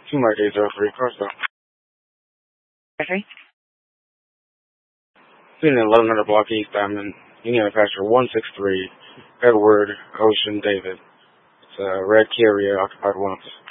Two Mark 803, car stop. Okay. Sitting in 1100 block East Diamond, Indiana Pasture 163, Edward Ocean David. It's a red Kia occupied once.